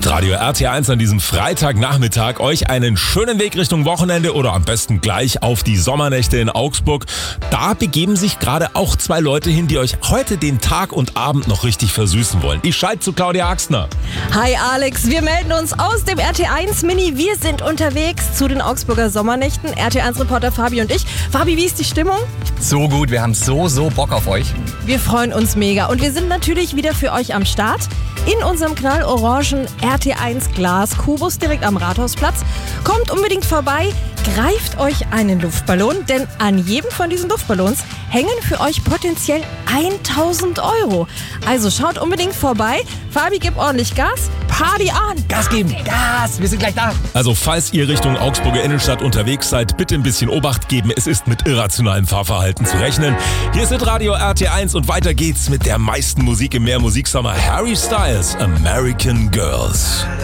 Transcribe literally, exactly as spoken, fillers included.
Hitradio R T eins an diesem Freitagnachmittag. Euch einen schönen Weg Richtung Wochenende oder am besten gleich auf die Sommernächte in Augsburg. Da begeben sich gerade auch zwei Leute hin, die euch heute den Tag und Abend noch richtig versüßen wollen. Ich schalte zu Claudia Axner. Hi Alex, wir melden uns aus dem R T eins Mini. Wir sind unterwegs zu den Augsburger Sommernächten. R T eins Reporter Fabi und ich. Fabi, wie ist die Stimmung? So gut, wir haben so, so Bock auf euch. Wir freuen uns mega und wir sind natürlich wieder für euch am Start in unserem knallorangen R T eins Glaskubus direkt am Rathausplatz. Kommt unbedingt vorbei, greift euch einen Luftballon, denn an jedem von diesen Luftballons hängen für euch potenziell tausend Euro. Also schaut unbedingt vorbei. Fabi, gib ordentlich Gas. Party an! Gas geben! Gas! Wir sind gleich da! Also falls ihr Richtung Augsburger Innenstadt unterwegs seid, bitte ein bisschen Obacht geben. Es ist mit irrationalem Fahrverhalten zu rechnen. Hier ist Radio R T eins und weiter geht's mit der meisten Musik im Mehr Musiksommer. Harry Styles, American Girls.